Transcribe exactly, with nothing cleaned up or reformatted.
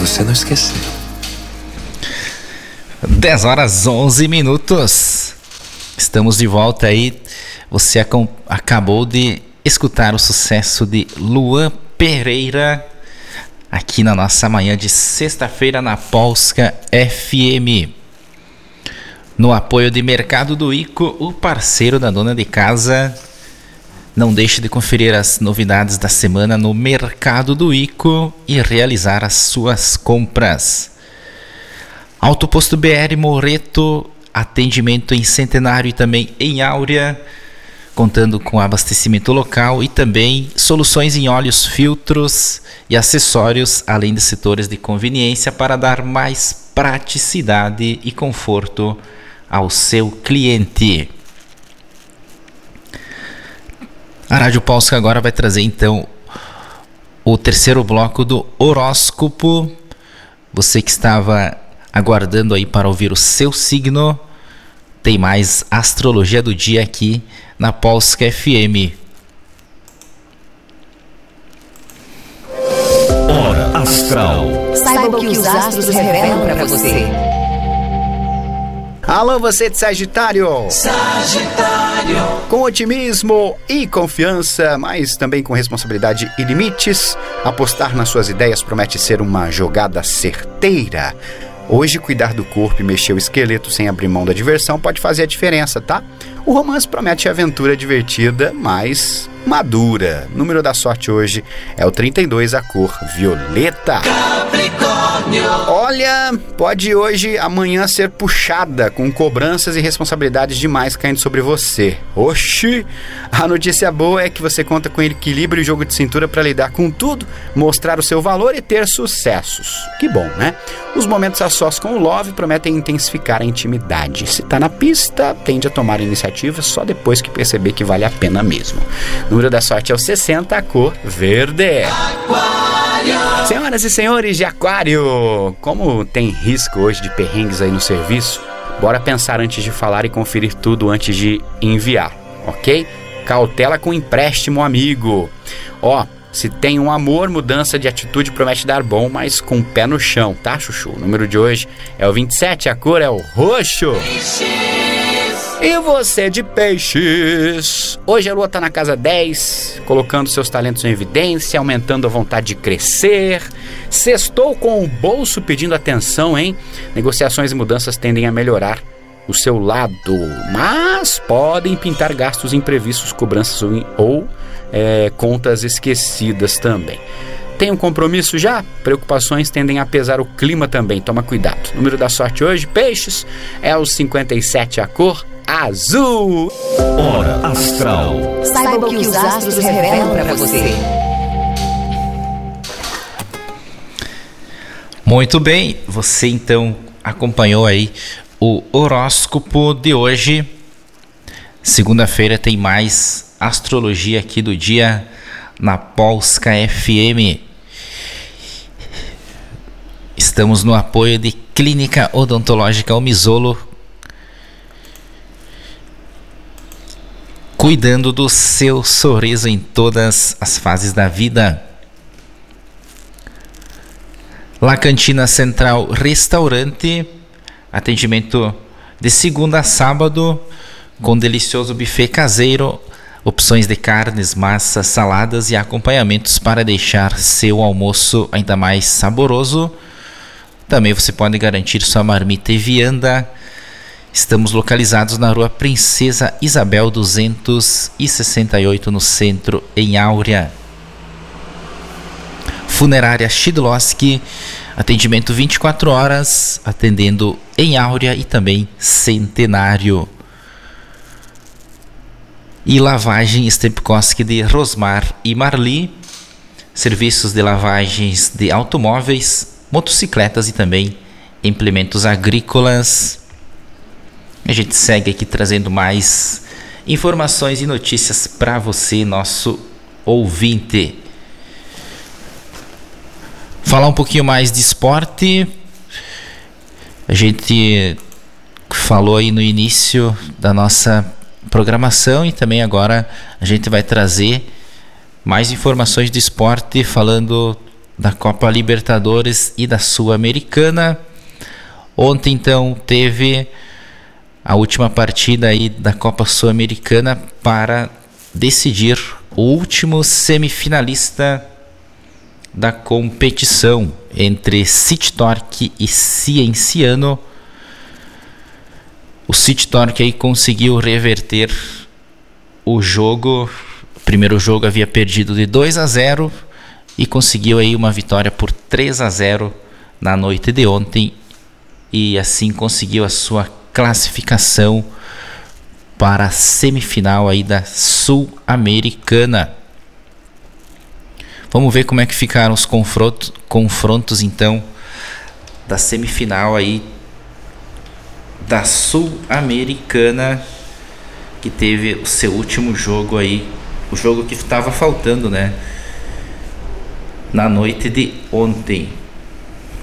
você não esquecer. dez horas onze minutos. Estamos de volta aí. Você ac- acabou de escutar o sucesso de Luan Pereira aqui na nossa manhã de sexta-feira na Polska F M. No apoio de Mercado do Ico, o parceiro da dona de casa. Não deixe de conferir as novidades da semana no Mercado do Ico e realizar as suas compras. Autoposto B R Moreto, atendimento em Centenário e também em Áurea, contando com abastecimento local e também soluções em óleos, filtros e acessórios, além de setores de conveniência para dar mais praticidade e conforto ao seu cliente. A Rádio Polska agora vai trazer então o terceiro bloco do horóscopo. Você que estava aguardando aí para ouvir o seu signo, tem mais astrologia do dia aqui na Polska F M. Hora Astral. Saiba o que os astros revelam para você. Alô, você de Sagitário! Sagitário! Com otimismo e confiança, mas também com responsabilidade e limites, apostar nas suas ideias promete ser uma jogada certeira. Hoje, cuidar do corpo e mexer o esqueleto sem abrir mão da diversão pode fazer a diferença, tá? O romance promete aventura divertida, mas madura. O número da sorte hoje é o trinta e dois, a cor violeta. Capricórnio! Olha, pode hoje, amanhã ser puxada com cobranças e responsabilidades demais caindo sobre você. Oxi! A notícia boa é que você conta com equilíbrio e jogo de cintura para lidar com tudo, mostrar o seu valor e ter sucessos. Que bom, né? Os momentos a sós com o Love prometem intensificar a intimidade. Se tá na pista, tende a tomar iniciativa só depois que perceber que vale a pena mesmo. O número da sorte é o sessenta, a cor verde. Aquário! Senhoras e senhores de Aquário, como tem risco hoje de perrengues aí no serviço, bora pensar antes de falar e conferir tudo antes de enviar, ok? Cautela com empréstimo, amigo. Ó, se tem um amor, mudança de atitude promete dar bom, mas com o pé no chão, tá, chuchu? O número de hoje é o vinte e sete, a cor é o roxo. E você de Peixes? Hoje a lua tá na casa dez, colocando seus talentos em evidência, aumentando a vontade de crescer. Sextou com o bolso pedindo atenção, hein? Negociações e mudanças tendem a melhorar o seu lado, mas podem pintar gastos imprevistos, cobranças ou, ou é, contas esquecidas também. Tem um compromisso já? Preocupações tendem a pesar o clima também, toma cuidado. O número da sorte hoje, Peixes, é o cinquenta e sete, a cor azul. Hora Astral. Saiba o que os astros revelam para você. Muito bem, você então acompanhou aí o horóscopo de hoje. Segunda-feira tem mais astrologia aqui do dia na Polska F M. Estamos no apoio de Clínica Odontológica Omizolo, cuidando do seu sorriso em todas as fases da vida. La Cantina Central Restaurante, atendimento de segunda a sábado, com delicioso buffet caseiro, opções de carnes, massas, saladas e acompanhamentos para deixar seu almoço ainda mais saboroso. Também você pode garantir sua marmita e vianda. Estamos localizados na rua Princesa Isabel duzentos e sessenta e oito, no centro, em Áurea. Funerária Shidlowski, atendimento vinte e quatro horas, atendendo em Áurea e também Centenário. E lavagem Stempkowski de Rosmar e Marli, serviços de lavagens de automóveis, motocicletas e também implementos agrícolas. A gente segue aqui trazendo mais informações e notícias para você, nosso ouvinte. Falar um pouquinho mais de esporte. A gente falou aí no início da nossa programação e também agora a gente vai trazer mais informações de esporte, falando da Copa Libertadores e da Sul-Americana. Ontem então teve a última partida aí da Copa Sul-Americana para decidir o último semifinalista da competição entre City Torque e Cienciano. O City Torque aí conseguiu reverter o jogo. O primeiro jogo havia perdido de dois a zero e conseguiu aí uma vitória por três a zero na noite de ontem, e assim conseguiu a sua classificação para a semifinal aí da Sul-Americana. Vamos ver como é que ficaram os confrontos, confrontos então da semifinal aí da Sul-Americana, que teve o seu último jogo aí, o jogo que estava faltando, né, na noite de ontem.